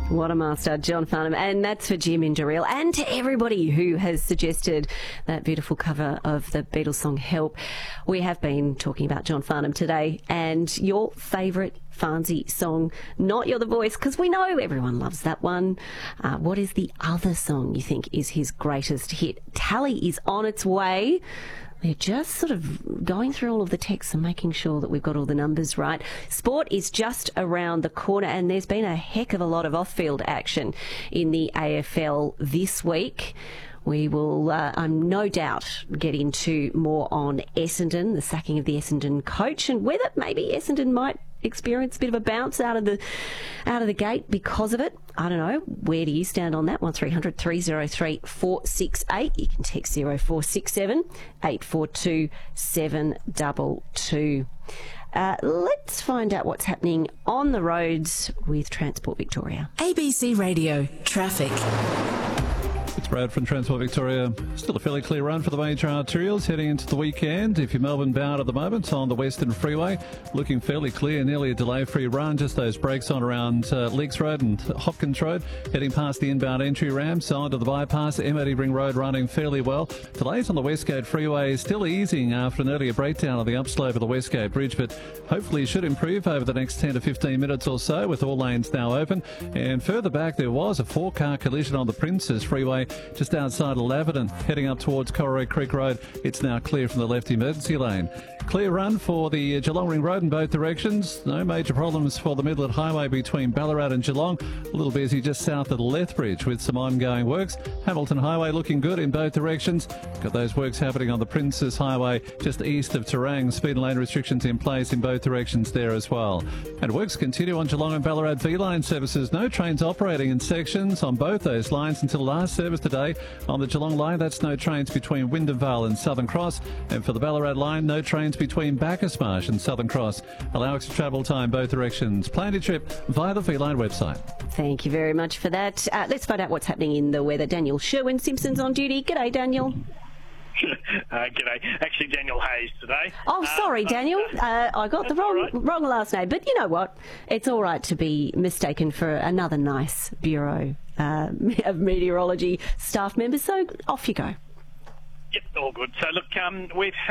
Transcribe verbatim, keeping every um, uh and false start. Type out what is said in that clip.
What a master, John Farnham. And that's for Jim in Doreel, and to everybody who has suggested that beautiful cover of the Beatles song Help. We have been talking about John Farnham today, and your favourite Farnsey song, Not You're the Voice, because we know everyone loves that one. Uh, what is the other song you think is his greatest hit? Tally is on its way. They're just sort of going through all of the texts and making sure that we've got all the numbers right. Sport is just around the corner, and there's been a heck of a lot of off-field action in the A F L this week. We will, uh, I'm no doubt, get into more on Essendon, the sacking of the Essendon coach, and whether maybe Essendon might experience a bit of a bounce out of the out of the gate because of it. I don't know. Where do you stand on that? one three hundred three oh three four six eight. You can text zero four six seven eight four two seven two two. Uh, let's find out what's happening on the roads with Transport Victoria. A B C Radio Traffic. It's Brad from Transport Victoria. Still a fairly clear run for the major arterials heading into the weekend. If you're Melbourne bound at the moment on the Western Freeway, looking fairly clear, nearly a delay-free run. Just those brakes on around uh, Leaks Road and Hopkins Road, heading past the inbound entry ramp, side of the bypass. M eighty Ring Road running fairly well. Delays on the Westgate Freeway still easing after an earlier breakdown on the upslope of the Westgate Bridge, but hopefully should improve over the next ten to fifteen minutes or so with all lanes now open. And further back, there was a four-car collision on the Princes Freeway just outside of Laverton, heading up towards Corroy Creek Road. It's now clear from the left emergency lane. Clear run for the Geelong Ring Road in both directions. No major problems for the Midland Highway between Ballarat and Geelong. A little busy just south of the Lethbridge with some ongoing works. Hamilton Highway looking good in both directions. Got those works happening on the Princes Highway just east of Terang. Speed and lane restrictions in place in both directions there as well. And works continue on Geelong and Ballarat V-line services. No trains operating in sections on both those lines until last service today. On the Geelong line, that's no trains between Wyndham Vale and Southern Cross. And for the Ballarat line, no trains between Bacchus Marsh and Southern Cross. Allow extra travel time both directions. Plan your trip via the V-line website. Thank you very much for that. Uh, let's find out what's happening in the weather. Daniel Sherwin Simpson's on duty. G'day, Daniel. Uh, g'day. Actually, Daniel Hayes today. Oh, sorry, uh, Daniel. Uh, I got the wrong right. wrong last name. But you know what? It's all right to be mistaken for another nice Bureau uh, of Meteorology staff member. So off you go. Yep, all good. So, look, um, we've